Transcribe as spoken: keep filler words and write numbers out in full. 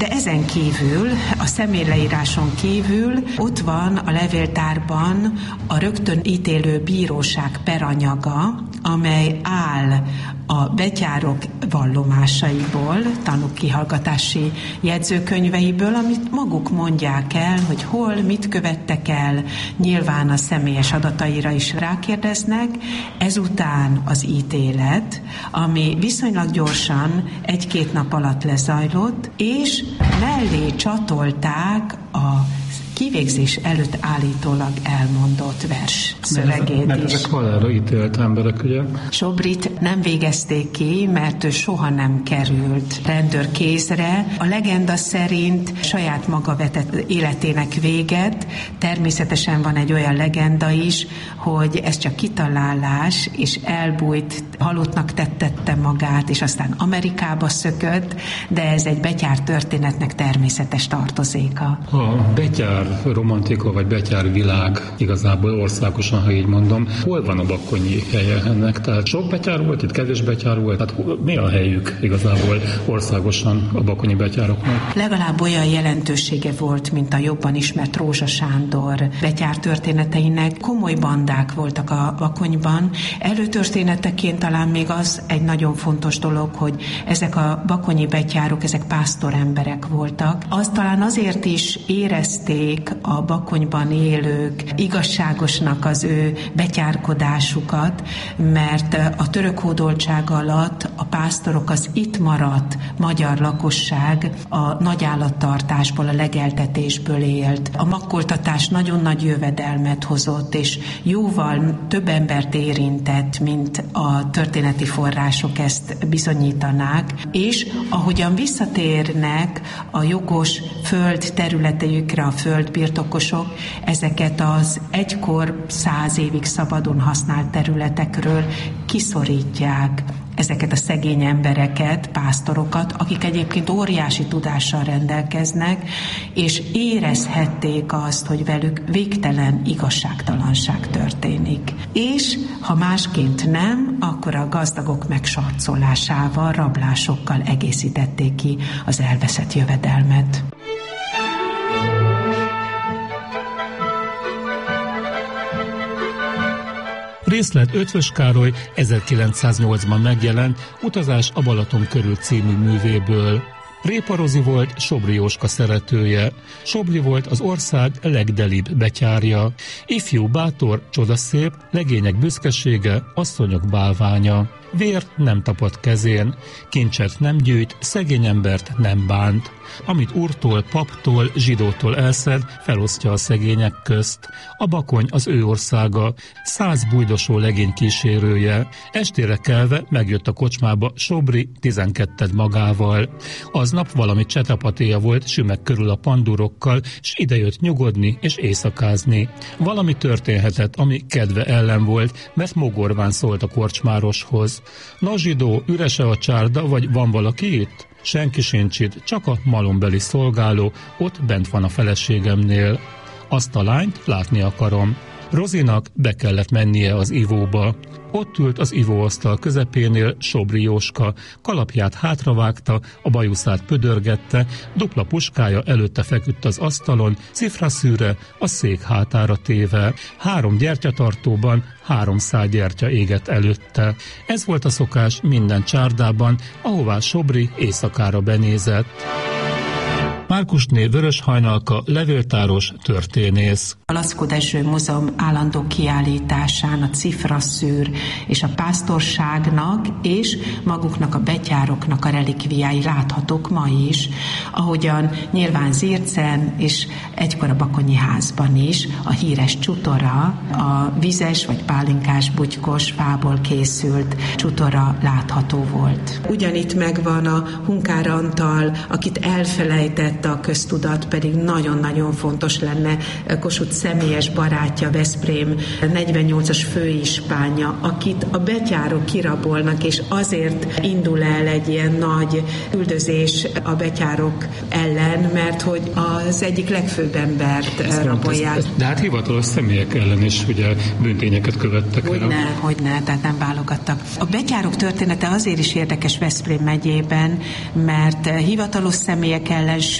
De ezen kívül, a személyleíráson kívül ott van a levéltárban a rögtön ítélő bíróság peranyaga, amely áll a betyárok vallomásaiból, tanúkihallgatási jegyzőkönyveiből, amit maguk mondják el, hogy hol, mit követtek el, nyilván a személyes adataira is rákérdeznek, ezután az ítélet, ami viszonylag gyorsan, egy-két nap alatt lezajlott, és mellé csatolták a kivégzés előtt állítólag elmondott vers szövegét mert is. Ezek halálra ítélt emberek, ugye? Sobrit nem végezték ki, mert ő soha nem került rendőrkézre. A legenda szerint saját maga vetett életének véget. Természetesen van egy olyan legenda is, hogy ez csak kitalálás, és elbújt, halottnak tettette magát, és aztán Amerikába szökött, de ez egy betyár történetnek természetes tartozéka. A betyár romantika, vagy betyár világ igazából országosan, ha így mondom. Hol van a bakkonyi helye ennek? Tehát sok betyár volt, itt kevés betyár volt? Tehát mi a helyük igazából országosan a bakkonyi betyároknak? Legalább olyan jelentősége volt, mint a jobban ismert Rózsa Sándor betyár történeteinek. Komoly bandák voltak a Bakonyban. Előtörténeteként talán még az egy nagyon fontos dolog, hogy ezek a bakonyi betyárok, ezek pásztoremberek voltak. Azt talán azért is érezték a Bakonyban élők igazságosnak az ő betyárkodásukat, mert a török hódoltság alatt a pásztorok, az itt maradt magyar lakosság a nagyállattartásból, a legeltetésből élt. A makkoltatás nagyon nagy jövedelmet hozott, és jóval több embert érintett, mint a történeti források ezt bizonyítanák, és ahogyan visszatérnek a jogos föld területeikre a földbirtokosok, ezeket az egykor száz évig szabadon használt területekről kiszorítják ezeket a szegény embereket, pásztorokat, akik egyébként óriási tudással rendelkeznek, és érezhették azt, hogy velük végtelen igazságtalanság történik. És ha másként nem, akkor a gazdagok megsarcolásával, rablásokkal egészítették ki az elveszett jövedelmet. Részlet Eötvös Károly ezerkilencszáznyolcban megjelent Utazás a Balaton körül című művéből. Répa Rozi volt Sobri Jóska szeretője. Sobri volt az ország legdelibb betyárja. Ifjú, bátor, csodaszép, legények büszkesége, asszonyok bálványa. Vért nem tapad kezén, kincset nem gyűjt, szegény embert nem bánt. Amit úrtól, paptól, zsidótól elszed, felosztja a szegények közt. A Bakony az ő országa, száz bújdosó legény kísérője. Estére kelve megjött a kocsmába Sobri tizenketted magával. Aznap valami csetepatéja volt Sümek körül a pandurokkal, s idejött nyugodni és éjszakázni. Valami történhetett, ami kedve ellen volt, mert mogorván szólt a korcsmároshoz. Na zsidó, üres-e a csárda, vagy van valaki itt? Senki sincs itt, csak a malombeli szolgáló, ott bent van a feleségemnél. Azt a lányt látni akarom. Rozinak be kellett mennie az ivóba. Ott ült az ivóasztal közepénél Sobri Jóska, kalapját hátravágta, a bajuszát pödörgette, dupla puskája előtte feküdt az asztalon, cifraszűre a szék hátára téve. Három gyertyatartóban három szál gyertya égett előtte. Ez volt a szokás minden csárdában, ahová Sobri éjszakára benézett. Márkusné Vöröshajnalka, levéltáros, történész. A Lackó Dezső Múzeum állandó kiállításán a cifraszűr és a pásztorságnak és maguknak a betyároknak a relikviái láthatók ma is, ahogyan nyilván Zircen és egykor a Bakonyi házban is a híres csutora, a vizes vagy pálinkás bugykos fából készült csutora látható volt. Ugyanitt megvan a Hunkár Antal, akit elfelejtett a köztudat, pedig nagyon-nagyon fontos lenne. Kossuth személyes barátja, Veszprém negyvennyolcas főispánja, akit a betyárok kirabolnak, és azért indul el egy ilyen nagy üldözés a betyárok ellen, mert hogy az egyik legfőbb embert rabolják. De hát hivatalos személyek ellen is ugye bűntényeket követtek el. Hogyne, hogyne, tehát nem válogattak. A betyárok története azért is érdekes Veszprém megyében, mert hivatalos személyek ellen,